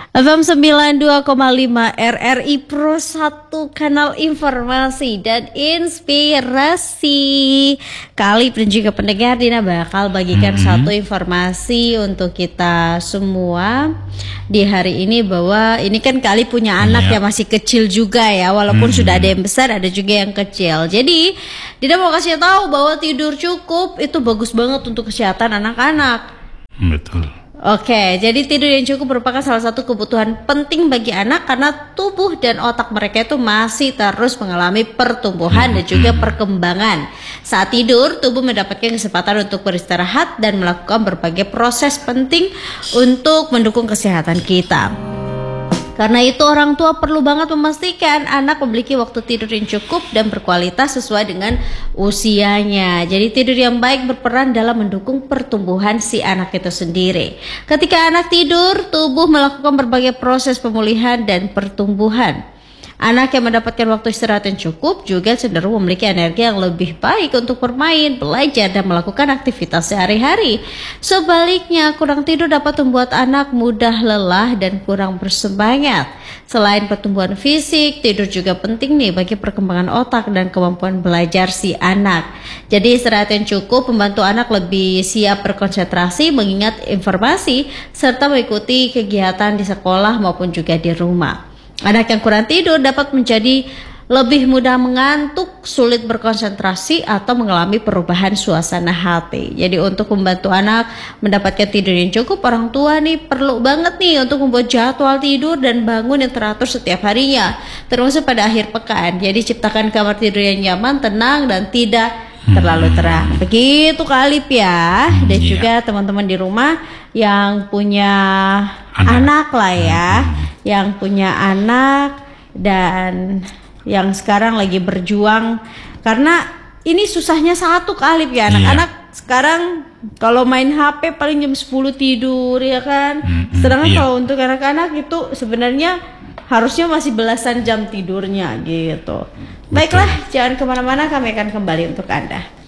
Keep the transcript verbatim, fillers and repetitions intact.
F M sembilan puluh dua koma lima R R I Pro satu, kanal informasi dan inspirasi. Kali dan juga pendengar, Dina bakal bagikan mm-hmm. satu informasi untuk kita semua di hari ini, bahwa ini kan Kali punya anak yeah. yang masih kecil juga ya, walaupun mm-hmm. sudah ada yang besar, ada juga yang kecil. Jadi Dina mau kasih tahu bahwa tidur cukup itu bagus banget untuk kesehatan anak-anak. Betul. Oke, jadi tidur yang cukup merupakan salah satu kebutuhan penting bagi anak, karena tubuh dan otak mereka itu masih terus mengalami pertumbuhan dan juga perkembangan. Saat tidur, tubuh mendapatkan kesempatan untuk beristirahat dan melakukan berbagai proses penting untuk mendukung kesehatan kita. Karena itu orang tua perlu banget memastikan anak memiliki waktu tidur yang cukup dan berkualitas sesuai dengan usianya. Jadi tidur yang baik berperan dalam mendukung pertumbuhan si anak itu sendiri. Ketika anak tidur, tubuh melakukan berbagai proses pemulihan dan pertumbuhan. Anak yang mendapatkan waktu istirahat yang cukup juga cenderung memiliki energi yang lebih baik untuk bermain, belajar, dan melakukan aktivitas sehari-hari. Sebaliknya, kurang tidur dapat membuat anak mudah lelah dan kurang bersemangat. Selain pertumbuhan fisik, tidur juga penting nih bagi perkembangan otak dan kemampuan belajar si anak. Jadi istirahat yang cukup membantu anak lebih siap berkonsentrasi, mengingat informasi, serta mengikuti kegiatan di sekolah maupun juga di rumah. Anak yang kurang tidur dapat menjadi lebih mudah mengantuk, sulit berkonsentrasi, atau mengalami perubahan suasana hati. Jadi untuk membantu anak mendapatkan tidur yang cukup, orang tua nih perlu banget nih untuk membuat jadwal tidur dan bangun yang teratur setiap harinya, termasuk pada akhir pekan. Jadi ciptakan kamar tidur yang nyaman, tenang, dan tidak terlalu terang. Begitu Kali ya. Dan yeah. juga teman-teman di rumah yang punya anak, anak lah ya, yang punya anak dan yang sekarang lagi berjuang, karena ini susahnya satu Kali ya, anak-anak yeah. sekarang kalau main H P paling jam sepuluh tidur ya kan. Mm-hmm. Sedangkan yeah. kalau untuk anak-anak itu sebenarnya harusnya masih belasan jam tidurnya gitu. Betul. Baiklah, jangan kemana-mana, kami akan kembali untuk Anda.